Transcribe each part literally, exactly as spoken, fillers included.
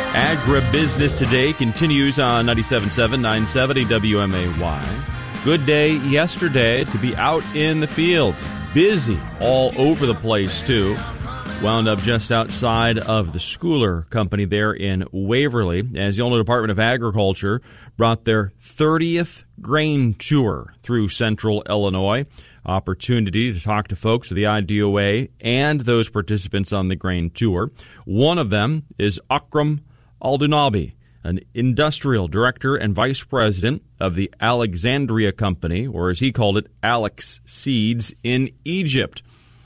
Agribusiness Today continues on ninety-seven point seven, nine seventy W M A Y. Good day yesterday to be out in the fields. Busy all over the place, too. Wound up just outside of the Schooler Company there in Waverly, as the Illinois Department of Agriculture brought their thirtieth grain tour through central Illinois. Opportunity to talk to folks at the I D O A and those participants on the grain tour. One of them is Akram Aldunabi, an industrial director and vice president of the Alexandria Company, or as he called it, Alex Seeds, in Egypt.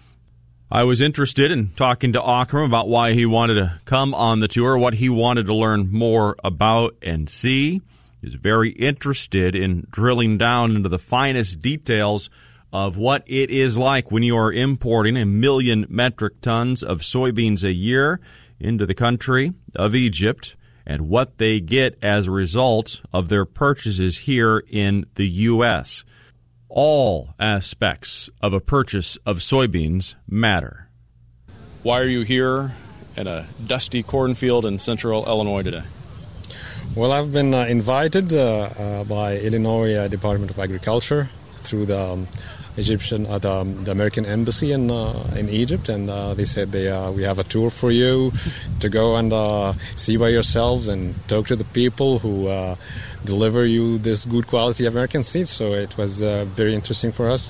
I was interested in talking to Akram about why he wanted to come on the tour, what he wanted to learn more about and see. He was very interested in drilling down into the finest details of what it is like when you are importing a million metric tons of soybeans a year into the country of Egypt, and what they get as a result of their purchases here in the U S. All aspects of a purchase of soybeans matter. Why are you here at a dusty cornfield in central Illinois today? Well, I've been uh, invited uh, uh, by Illinois uh, Department of Agriculture through the um, Egyptian, uh, the, the American Embassy in uh, in Egypt, and uh, they said they uh, we have a tour for you to go and uh, see by yourselves and talk to the people who uh, deliver you this good quality American seeds. So it was uh, very interesting for us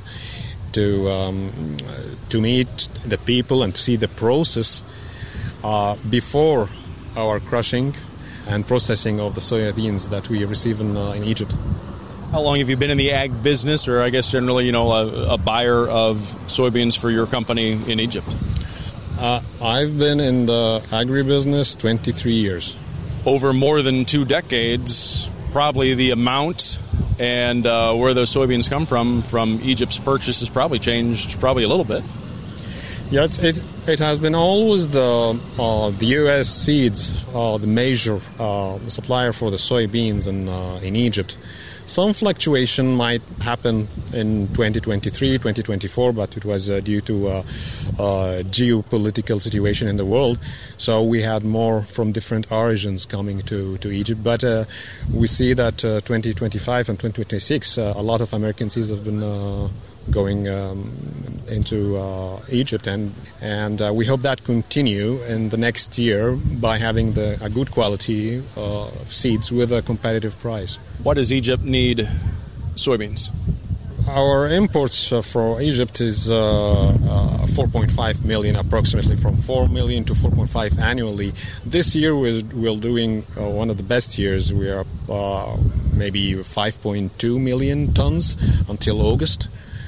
to um, to meet the people and to see the process uh, before our crushing and processing of the soybeans that we receive in, uh, in Egypt. How long have you been in the ag business, or I guess generally, you know, a, a buyer of soybeans for your company in Egypt? Uh, I've been in the agribusiness twenty-three years. Over more than two decades, probably the amount and uh, where those soybeans come from, from Egypt's purchase has probably changed probably a little bit. Yeah, it's, it's, it has been always the uh, the U S seeds, uh, the major uh, supplier for the soybeans in, uh, in Egypt. Some fluctuation might happen in twenty twenty-three, twenty twenty-four, but it was uh, due to uh, uh, geopolitical situation in the world. So we had more from different origins coming to, to Egypt. But uh, we see that uh, twenty twenty-five and twenty twenty-six, uh, a lot of American seeds have been uh, going um, into uh, Egypt, and and uh, we hope that continue in the next year by having the a good quality uh, seeds with a competitive price. Why does Egypt need soybeans? Our imports uh, for Egypt is uh, uh, four point five million, approximately from four million to four point five annually. This year we're, we're doing uh, one of the best years. We are uh, maybe five point two million tons until August.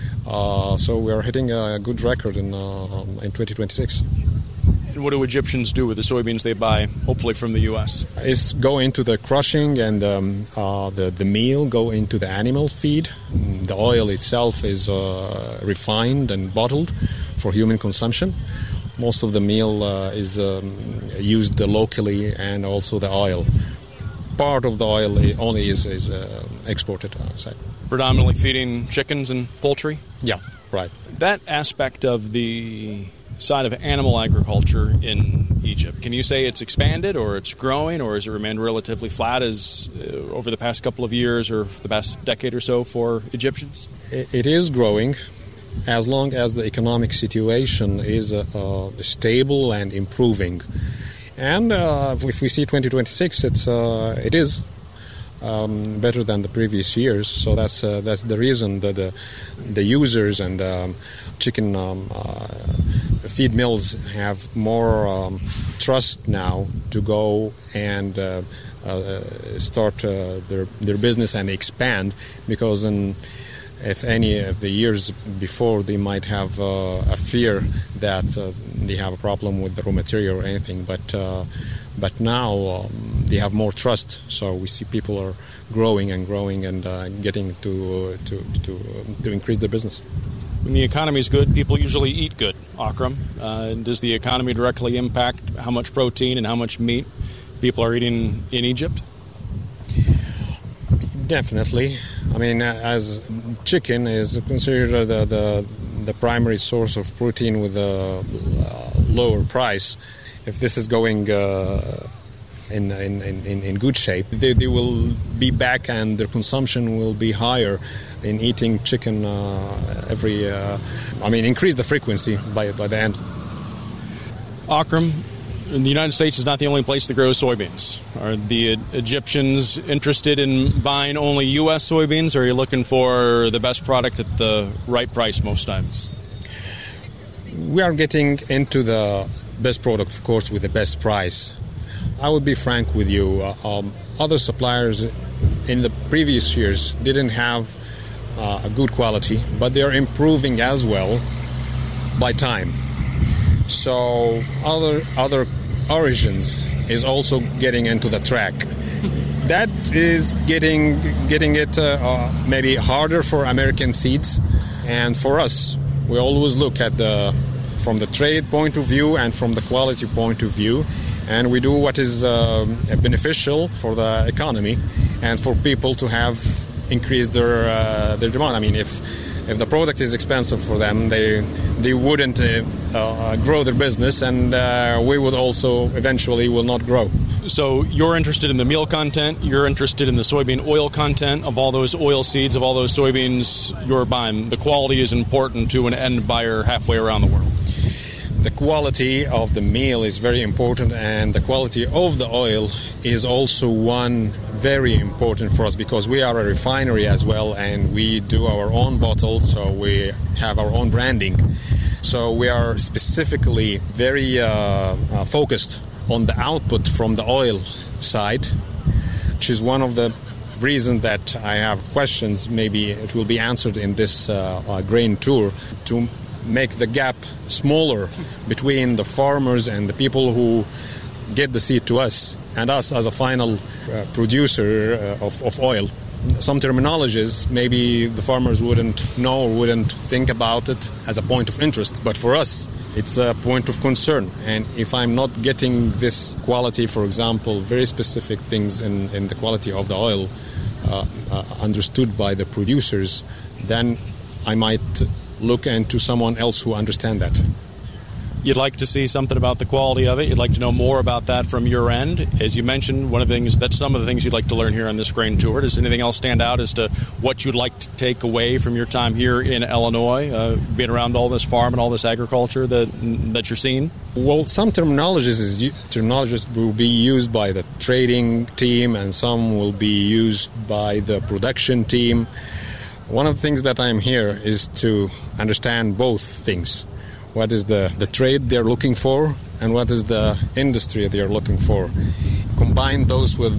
Uh, so we are hitting a good record in uh, in twenty twenty-six. And what do Egyptians do with the soybeans they buy, hopefully from the U S? It's go into the crushing, and um, uh, the, the meal go into the animal feed. The oil itself is uh, refined and bottled for human consumption. Most of the meal uh, is um, used locally, and also the oil. Part of the oil only is, is uh, exported outside. Predominantly feeding chickens and poultry? Yeah, right. That aspect of the side of animal agriculture in Egypt, can you say it's expanded, or it's growing, or has it remained relatively flat as uh, over the past couple of years or the past decade or so for Egyptians? It, it is growing as long as the economic situation is uh, uh, stable and improving. And uh, if we see twenty twenty-six, it's uh, it is um, better than the previous years. So that's uh, that's the reason that the the users and um, chicken um, uh, feed mills have more um, trust now to go and uh, uh, start uh, their their business and expand, because in if any of the years before, they might have uh, a fear that uh, they have a problem with the raw material or anything, but uh, but now um, they have more trust. So we see people are growing and growing and uh, getting to uh, to to to increase their business. When the economy is good, people usually eat good. Akram, uh, does the economy directly impact how much protein and how much meat people are eating in Egypt? Definitely. I mean, as chicken is considered the the, the primary source of protein with a uh, lower price, if this is going uh, in in, in, in good shape, they, they will be back and their consumption will be higher in eating chicken uh, every, uh, I mean, increase the frequency by, by the end. Akram, the United States is not the only place that grows soybeans. Are the Egyptians interested in buying only U S soybeans, or are you looking for the best product at the right price most times? We are getting into the best product, of course, with the best price. I would be frank with you. Uh, um, other suppliers in the previous years didn't have uh, a good quality, but they are improving as well by time. So other other origins is also getting into the track. That is getting getting it uh, uh, maybe harder for American seeds, and for us, we always look at the from the trade point of view and from the quality point of view, and we do what is uh, beneficial for the economy and for people to have increased their uh, their demand. I mean, if if the product is expensive for them, they they wouldn't uh, uh, grow their business, and uh, we would also eventually will not grow. So you're interested in the meal content, you're interested in the soybean oil content of all those oil seeds, of all those soybeans you're buying. The quality is important to an end buyer halfway around the world. The quality of the meal is very important, and the quality of the oil is also one very important for us, because we are a refinery as well, and we do our own bottles, so we have our own branding. So we are specifically very uh, uh, focused on the output from the oil side, which is one of the reasons that I have questions. Maybe it will be answered in this uh, uh, grain tour, to make the gap smaller between the farmers and the people who get the seed to us, and us as a final uh, producer uh, of, of oil. Some terminologies maybe the farmers wouldn't know or wouldn't think about it as a point of interest, but for us it's a point of concern. And if I'm not getting this quality, for example, very specific things in, in the quality of the oil uh, uh, understood by the producers, then I might look into someone else who understands that. You'd like to see something about the quality of it. You'd like to know more about that from your end. As you mentioned, one of the things, that's some of the things you'd like to learn here on this grain tour. Does anything else stand out as to what you'd like to take away from your time here in Illinois, uh, being around all this farm and all this agriculture that that you're seeing? Well, some terminologies is terminologies will be used by the trading team, and some will be used by the production team. One of the things that I'm here is to understand both things. What is the, the trade they're looking for, and what is the industry they're looking for. Combine those with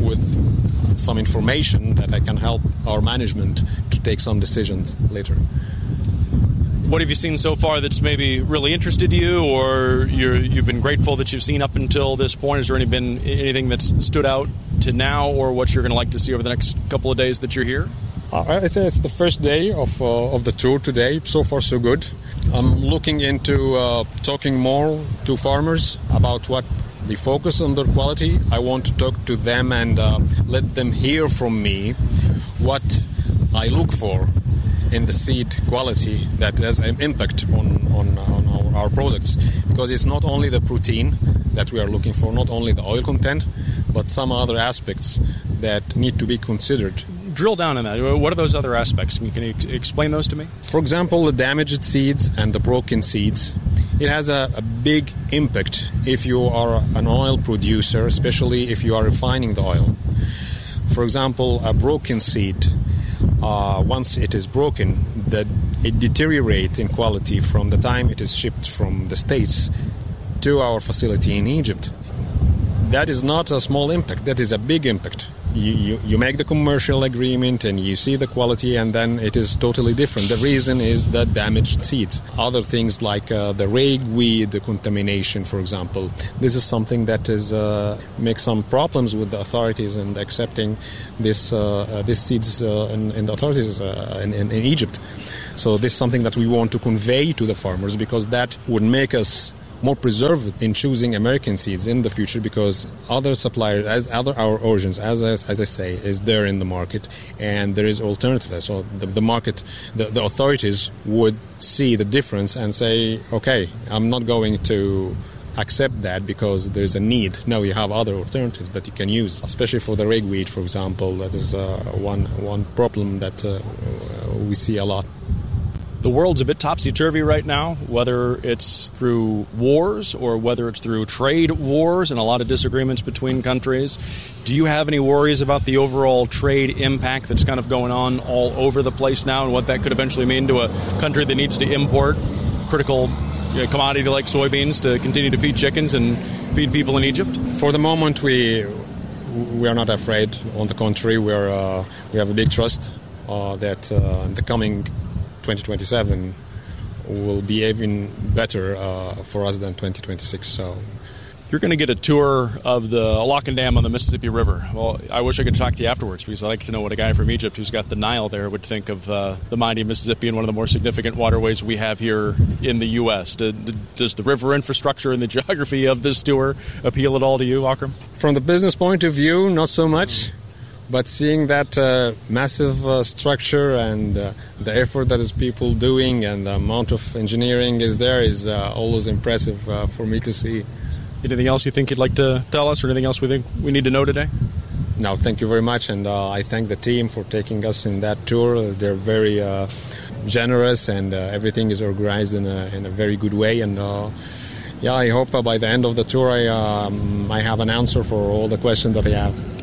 with some information that I can help our management to take some decisions later. What have you seen so far that's maybe really interested you, or you're, you've been grateful that you've seen up until this point? Has there any been anything that's stood out to now, or what you're going to like to see over the next couple of days that you're here? Uh, it's, it's the first day of uh, of the tour today. So far, so good. I'm looking into uh, talking more to farmers about what they focus on their quality. I want to talk to them and uh, let them hear from me what I look for in the seed quality that has an impact on, on, on our, our products. Because it's not only the protein that we are looking for, not only the oil content, but some other aspects that need to be considered. Drill down on that. What are those other aspects? Can you explain those to me? For example, the damaged seeds and the broken seeds. It has a, a big impact if you are an oil producer, especially if you are refining the oil. For example, a broken seed, uh, once it is broken, that it deteriorates in quality from the time it is shipped from the States to our facility in Egypt. That is not a small impact, that is a big impact. You, you, you make the commercial agreement and you see the quality, and then it is totally different. The reason is the damaged seeds. Other things like uh, the ragweed, the contamination, for example. This is something that is uh, makes some problems with the authorities and accepting this uh, uh, these seeds uh, in, in the authorities uh, in, in, in Egypt. So this is something that we want to convey to the farmers, because that would make us more preserved in choosing American seeds in the future, because other suppliers, as other our origins, as as, as I say, is there in the market, and there is alternatives. So the, the market, the, the authorities would see the difference and say, okay, I'm not going to accept that because there's a need. Now you have other alternatives that you can use, especially for the ragweed, for example. That is uh, one one problem that uh, we see a lot. The world's a bit topsy-turvy right now, whether it's through wars or whether it's through trade wars and a lot of disagreements between countries. Do you have any worries about the overall trade impact that's kind of going on all over the place now and what that could eventually mean to a country that needs to import critical you know, commodity like soybeans to continue to feed chickens and feed people in Egypt? For the moment, we we are not afraid. On the contrary, we are uh, we have a big trust uh, that uh, in the coming twenty twenty-seven will be even better uh, for us than twenty twenty-six. So you're going to get a tour of the Alakan Dam on the Mississippi River. Well, I wish I could talk to you afterwards because I'd like to know what a guy from Egypt who's got the Nile there would think of uh, the mighty Mississippi and one of the more significant waterways we have here in the U S. Does the river infrastructure and the geography of this tour appeal at all to you, Akram? From the business point of view, not so much. But seeing that uh, massive uh, structure and uh, the effort that is people doing and the amount of engineering is there is uh, always impressive uh, for me to see. Anything else you think you'd like to tell us or anything else we think we need to know today? No, thank you very much. And uh, I thank the team for taking us in that tour. They're very uh, generous and uh, everything is organized in a, in a very good way. And uh, yeah, I hope uh, by the end of the tour I, um, I have an answer for all the questions that I have.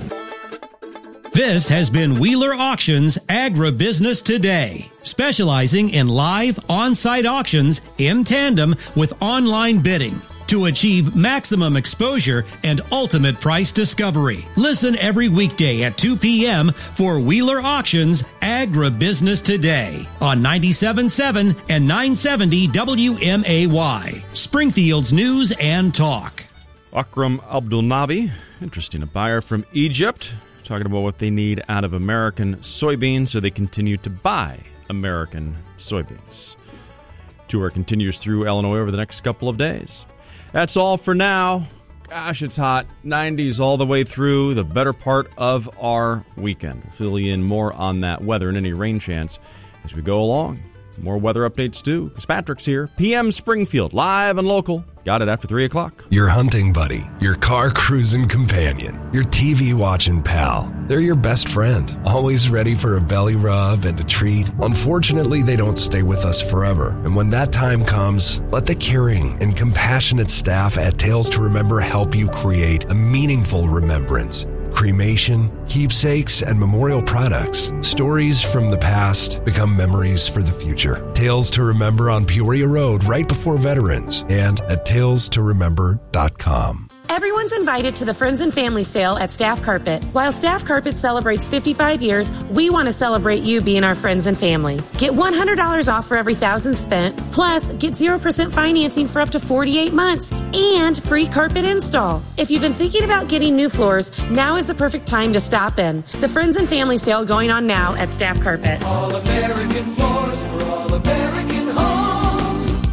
This has been Wheeler Auctions Agribusiness Today, specializing in live on-site auctions in tandem with online bidding to achieve maximum exposure and ultimate price discovery. Listen every weekday at two p.m. for Wheeler Auctions Agribusiness Today on ninety-seven point seven and nine seventy W M A Y, Springfield's News and Talk. Akram Abdulnabi, interesting, a buyer from Egypt, talking about what they need out of American soybeans so they continue to buy American soybeans. Tour continues through Illinois over the next couple of days. That's all for now. Gosh, it's hot. nineties all the way through the better part of our weekend. We'll fill you in more on that weather and any rain chance as we go along. More weather updates, too. Patrick's here. P M Springfield, live and local. Got it after three o'clock. Your hunting buddy, your car cruising companion, your T V watching pal. They're your best friend, always ready for a belly rub and a treat. Unfortunately, they don't stay with us forever. And when that time comes, let the caring and compassionate staff at Tales to Remember help you create a meaningful remembrance. Cremation, keepsakes, and memorial products. Stories from the past become memories for the future. Tales to Remember on Peoria Road right before Veterans and at tales to remember dot com. Everyone's invited to the Friends and Family Sale at Staff Carpet. While Staff Carpet celebrates fifty-five years, we want to celebrate you being our friends and family. Get one hundred dollars off for every one thousand dollars spent, plus get zero percent financing for up to forty-eight months, and free carpet install. If you've been thinking about getting new floors, now is the perfect time to stop in. The Friends and Family Sale going on now at Staff Carpet. All American floors for all American homes.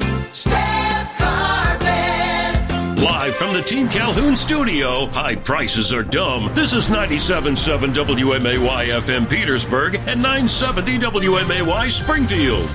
Staff Carpet. Live from the Team Calhoun studio, high prices are dumb. This is ninety-seven point seven W M A Y F M Petersburg and nine seventy W M A Y Springfield.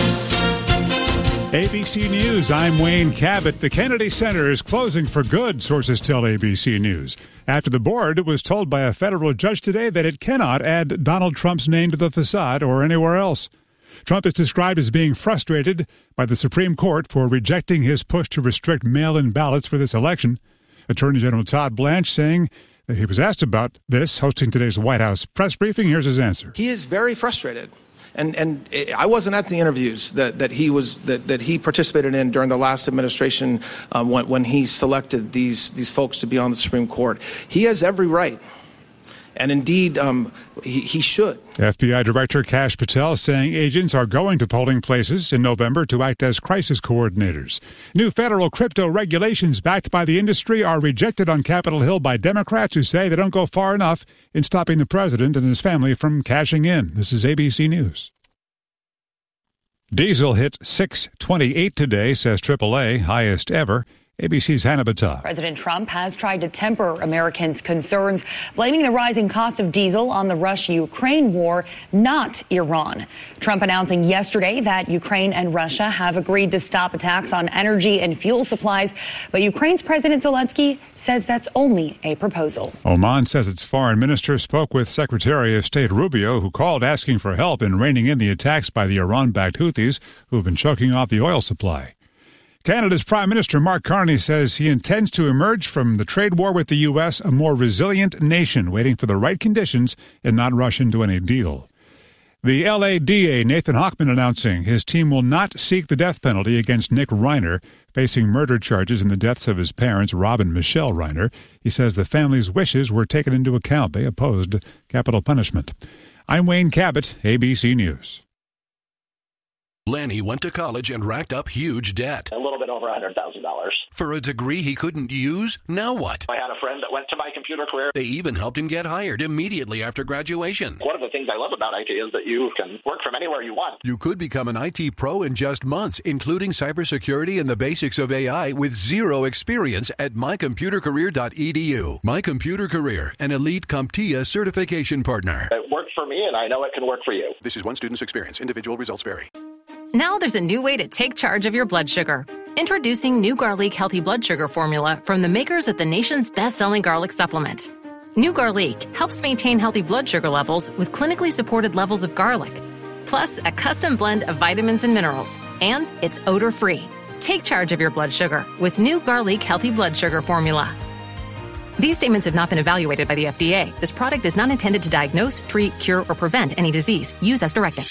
A B C News, I'm Wayne Cabot. The Kennedy Center is closing for good, sources tell A B C News. After the board was told by a federal judge today that it cannot add Donald Trump's name to the facade or anywhere else. Trump is described as being frustrated by the Supreme Court for rejecting his push to restrict mail-in ballots for this election. Attorney General Todd Blanche saying that he was asked about this, hosting today's White House press briefing. Here's his answer. He is very frustrated. And and I wasn't at the interviews that, that he was that, that he participated in during the last administration um, when, when he selected these these folks to be on the Supreme Court. He has every right. And indeed, um, he, he should. F B I Director Kash Patel saying agents are going to polling places in November to act as crisis coordinators. New federal crypto regulations backed by the industry are rejected on Capitol Hill by Democrats who say they don't go far enough in stopping the president and his family from cashing in. This is A B C News. Diesel hit six twenty-eight today, says triple A, highest ever. A B C's Hannah Battah. President Trump has tried to temper Americans' concerns, blaming the rising cost of diesel on the Russia-Ukraine war, not Iran. Trump announcing yesterday that Ukraine and Russia have agreed to stop attacks on energy and fuel supplies, but Ukraine's President Zelensky says that's only a proposal. Oman says its foreign minister spoke with Secretary of State Rubio, who called asking for help in reining in the attacks by the Iran-backed Houthis, who have been choking off the oil supply. Canada's Prime Minister Mark Carney says he intends to emerge from the trade war with the U S a more resilient nation, waiting for the right conditions and not rush into any deal. The L A D A, Nathan Hochman, announcing his team will not seek the death penalty against Nick Reiner, facing murder charges in the deaths of his parents, Rob and Michelle Reiner. He says the family's wishes were taken into account. They opposed capital punishment. I'm Wayne Cabot, A B C News. Lanny went to college and racked up huge debt. A little bit over one hundred thousand dollars. For a degree he couldn't use? Now what? I had a friend that went to my computer career. They even helped him get hired immediately after graduation. One of the things I love about I T is that you can work from anywhere you want. You could become an I T pro in just months, including cybersecurity and the basics of A I with zero experience at my computer career dot e d u. My Computer Career, an elite CompTIA certification partner. It worked for me, and I know it can work for you. This is one student's experience. Individual results vary. Now there's a new way to take charge of your blood sugar. Introducing new Garlic Healthy Blood Sugar Formula from the makers of the nation's best-selling garlic supplement. New Garlic helps maintain healthy blood sugar levels with clinically supported levels of garlic, plus a custom blend of vitamins and minerals, and it's odor-free. Take charge of your blood sugar with new Garlic Healthy Blood Sugar Formula. These statements have not been evaluated by the F D A. This product is not intended to diagnose, treat, cure, or prevent any disease. Use as directed.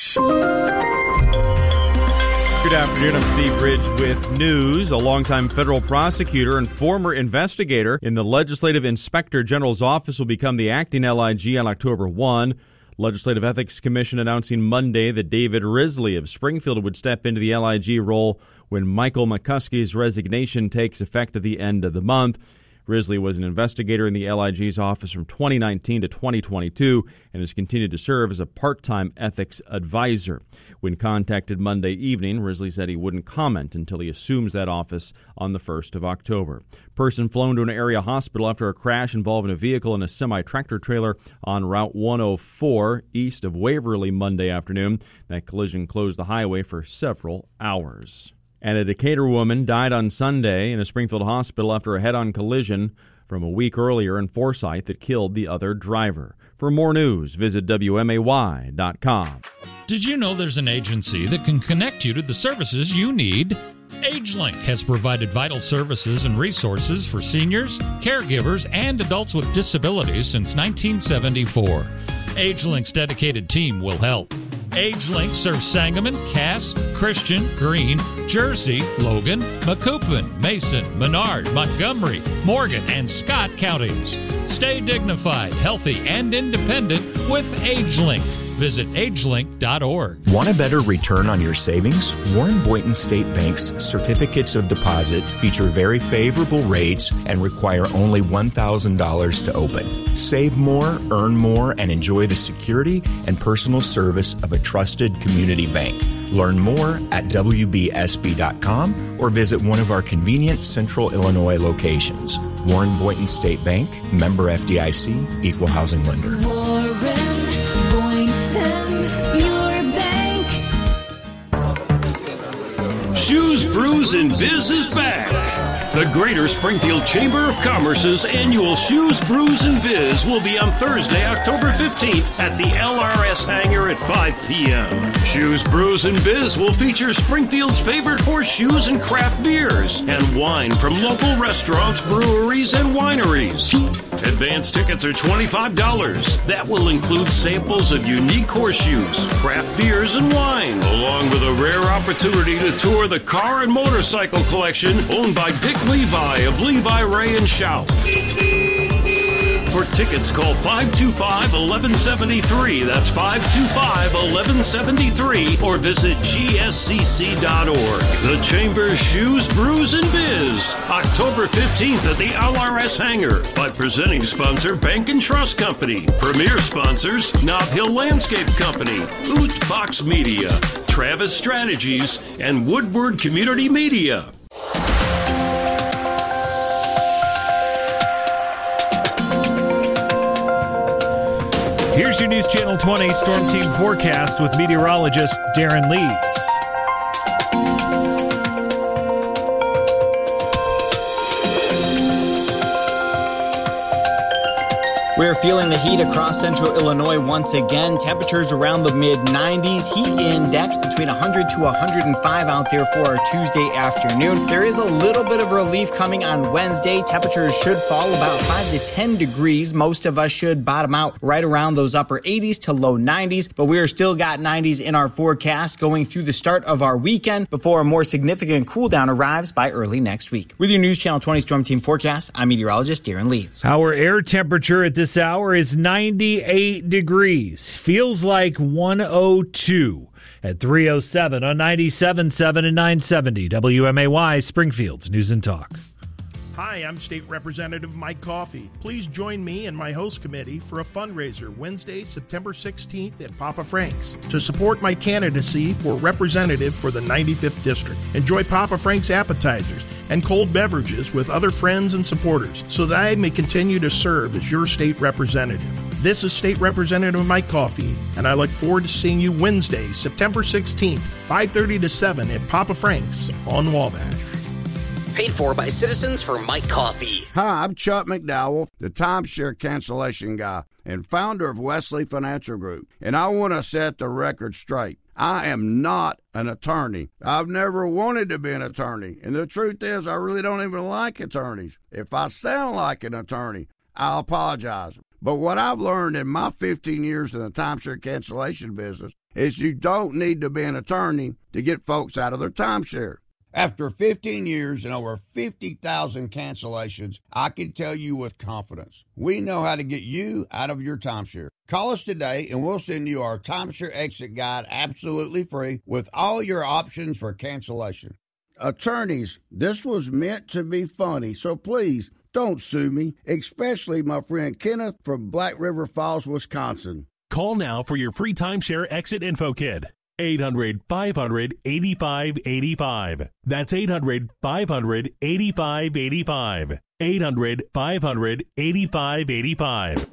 Good afternoon. I'm Steve Bridge with news. A longtime federal prosecutor and former investigator in the Legislative Inspector General's office will become the acting L I G on October first. Legislative Ethics Commission announcing Monday that David Risley of Springfield would step into the L I G role when Michael McCuskey's resignation takes effect at the end of the month. Risley was an investigator in the L I G's office from twenty nineteen to twenty twenty-two and has continued to serve as a part-time ethics advisor. When contacted Monday evening, Risley said he wouldn't comment until he assumes that office on the first of October. Person flown to an area hospital after a crash involving a vehicle and a semi-tractor trailer on Route one oh four east of Waverly Monday afternoon. That collision closed the highway for several hours. And a Decatur woman died on Sunday in a Springfield hospital after a head-on collision from a week earlier in Forsyth that killed the other driver. For more news, visit W M A Y dot com. Did you know there's an agency that can connect you to the services you need? AgeLink has provided vital services and resources for seniors, caregivers, and adults with disabilities since nineteen seventy-four. AgeLink's dedicated team will help. AgeLink serves Sangamon, Cass, Christian, Greene, Jersey, Logan, Macoupin, Mason, Menard, Montgomery, Morgan, and Scott counties. Stay dignified, healthy, and independent with AgeLink. Visit age link dot org. Want a better return on your savings? Warren Boynton State Bank's certificates of deposit feature very favorable rates and require only one thousand dollars to open. Save more, earn more, and enjoy the security and personal service of a trusted community bank. Learn more at w b s b dot com or visit one of our convenient Central Illinois locations. Warren Boynton State Bank, member F D I C, equal housing lender. Warren Boynton, your bank. Shoes, Brews, and Biz is back. The Greater Springfield Chamber of Commerce's annual Shoes, Brews, and Biz will be on Thursday, October fifteenth at the L R S Hangar at five p.m. Shoes, Brews, and Biz will feature Springfield's favorite horseshoes and craft beers and wine from local restaurants, breweries, and wineries. Advance tickets are twenty-five dollars. That will include samples of unique horseshoes, craft beers, and wine, along with a rare opportunity to tour the car and motorcycle collection owned by Dick Levi of Levi, Ray, and Shout. For tickets, call five two five, one one seven three. That's five two five, one one seven three. Or visit g s c c dot org. The Chamber's Shoes, Brews, and Biz. October fifteenth at the L R S Hangar. By presenting sponsor Bank and Trust Company. Premier sponsors Nob Hill Landscape Company, Oot Box Media, Travis Strategies, and Woodward Community Media. Here's your News Channel twenty Storm Team forecast with meteorologist Darren Leeds. We're feeling the heat across central Illinois once again. Temperatures around the mid nineties. Heat index between one hundred to one hundred five out there for our Tuesday afternoon. There is a little bit of relief coming on Wednesday. Temperatures should fall about five to ten degrees. Most of us should bottom out right around those upper eighties to low nineties, but we are still got nineties in our forecast going through the start of our weekend before a more significant cool down arrives by early next week. With your News Channel twenty Storm Team forecast, I'm meteorologist Darren Leeds. Our air temperature at this hour is ninety-eight degrees. Feels like one oh two at three oh seven on ninety-seven point seven and nine seventy W M A Y, Springfield's News and Talk. Hi, I'm State Representative Mike Coffey. Please join me and my host committee for a fundraiser Wednesday, September sixteenth at Papa Frank's to support my candidacy for representative for the ninety-fifth District. Enjoy Papa Frank's appetizers and cold beverages with other friends and supporters so that I may continue to serve as your state representative. This is State Representative Mike Coffey, and I look forward to seeing you Wednesday, September sixteenth, five thirty to seven at Papa Frank's on Wabash. Paid for by Citizens for Mike Coffey. Hi, I'm Chuck McDowell, the timeshare cancellation guy and founder of Wesley Financial Group. And I want to set the record straight. I am not an attorney. I've never wanted to be an attorney. And the truth is, I really don't even like attorneys. If I sound like an attorney, I'll apologize. But what I've learned in my fifteen years in the timeshare cancellation business is you don't need to be an attorney to get folks out of their timeshare. After fifteen years and over fifty thousand cancellations, I can tell you with confidence, we know how to get you out of your timeshare. Call us today and we'll send you our timeshare exit guide absolutely free with all your options for cancellation. Attorneys, this was meant to be funny, so please don't sue me, especially my friend Kenneth from Black River Falls, Wisconsin. Call now for your free timeshare exit info kit. eight hundred, five hundred, eighty-five eighty-five. That's eight hundred, five hundred, eighty-five eighty-five. eight hundred, five hundred, eighty-five eighty-five.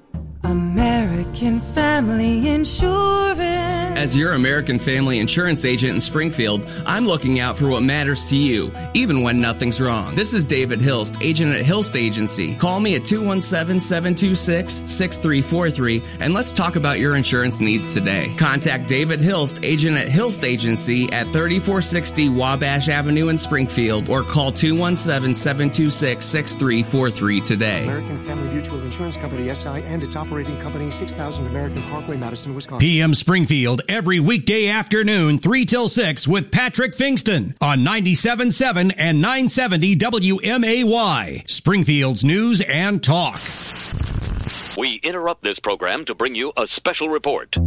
American Family Insurance. As your American Family Insurance agent in Springfield, I'm looking out for what matters to you, even when nothing's wrong. This is David Hilst, agent at Hilst Agency. Call me at two one seven, seven two six, six three four three, and let's talk about your insurance needs today. Contact David Hilst, agent at Hilst Agency at thirty-four sixty Wabash Avenue in Springfield, or call two one seven, seven two six, six three four three today. American Family Mutual Insurance Company, S I, and its operating company, six thousand American Parkway, Madison, Wisconsin. P M Springfield, every weekday afternoon, three till six, with Patrick Fingston on ninety-seven point seven and nine seventy W M A Y, Springfield's News and Talk. We interrupt this program to bring you a special report.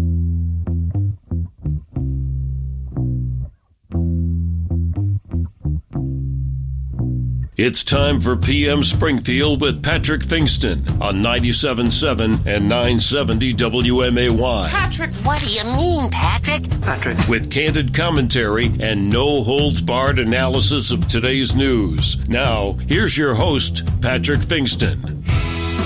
It's time for P M Springfield with Patrick Fingston on ninety-seven point seven and nine seventy W M A Y. Patrick, what do you mean, Patrick? Patrick. With candid commentary and no-holds-barred analysis of today's news. Now, here's your host, Patrick Fingston.